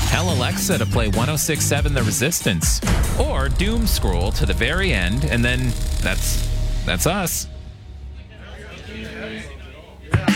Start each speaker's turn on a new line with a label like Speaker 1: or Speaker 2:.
Speaker 1: Tell Alexa to play 106.7 The Resistance. Or doom scroll to the very end, and then that's us.